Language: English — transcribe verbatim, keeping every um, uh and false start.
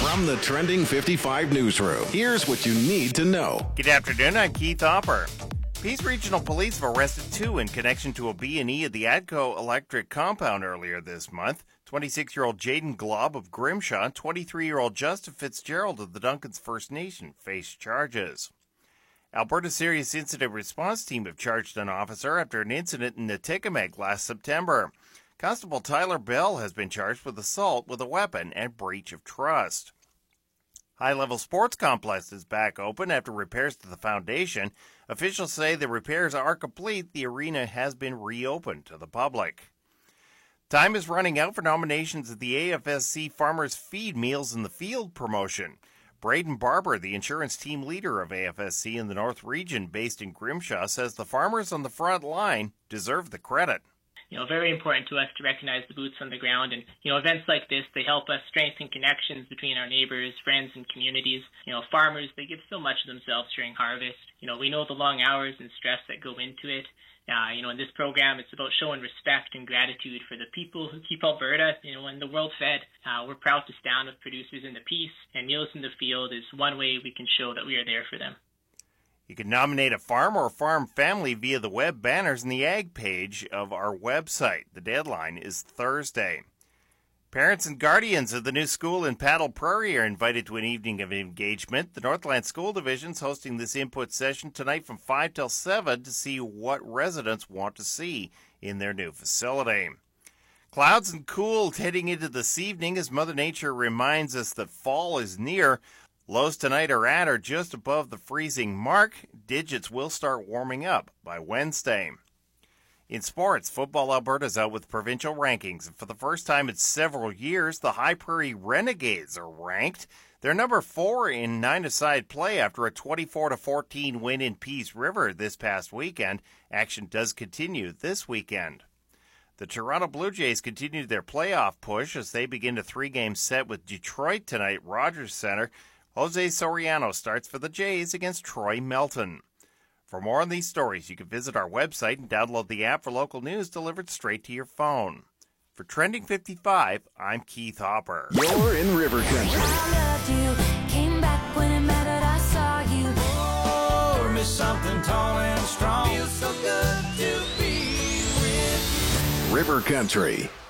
From the Trending fifty-five newsroom, here's what you need to know. Good afternoon, I'm Keith Hopper. Peace Regional Police have arrested two in connection to a B and E at the ADCO Electric compound earlier this month. twenty-six-year-old Jaden Glob of Grimshaw and twenty-three-year-old Justin Fitzgerald of the Duncans First Nation face charges. Alberta's Serious Incident Response Team have charged an officer after an incident in Natikamekw last September. Constable Tyler Bell has been charged with assault with a weapon and breach of trust. High Level Sports Complex is back open after repairs to the foundation. Officials say the repairs are complete. The arena has been reopened to the public. Time is running out for nominations at the A F S C Farmers Feed Meals in the Field promotion. Braden Barber, the insurance team leader of A F S C in the North Region based in Grimshaw, says the farmers on the front line deserve the credit. You know, very important to us to recognize the boots on the ground. And, you know, events like this, they help us strengthen connections between our neighbors, friends, and communities. You know, farmers, they give so much of themselves during harvest. You know, we know the long hours and stress that go into it. Uh, you know, in this program, it's about showing respect and gratitude for the people who keep Alberta, you know, and the world fed. Uh, we're proud to stand with producers in the peace, and Meals in the Field is one way we can show that we are there for them. You can nominate a farm or a farm family via the web banners in the ag page of our website. The deadline is Thursday. Parents and guardians of the new school in Paddle Prairie are invited to an evening of engagement. The Northland School Division is hosting this input session tonight from five till seven to see what residents want to see in their new facility. Clouds and cool heading into this evening as Mother Nature reminds us that fall is near. Lows tonight are at or just above the freezing mark. Digits will start warming up by Wednesday. In sports, Football Alberta's out with provincial rankings, and for the first time in several years, the High Prairie Renegades are ranked. They're number four in nine-a-side play after a twenty-four to fourteen win in Peace River this past weekend. Action does continue this weekend. The Toronto Blue Jays continued their playoff push as they begin a three-game set with Detroit tonight at Rogers Centre. Jose Soriano starts for the Jays against Troy Melton. For more on these stories, you can visit our website and download the app for local news delivered straight to your phone. For Trending fifty-five, I'm Keith Hopper. You're in River Country. I loved you, came back when it mattered, I saw you. Oh, miss something tall and strong. Feels so good to be with you. River Country.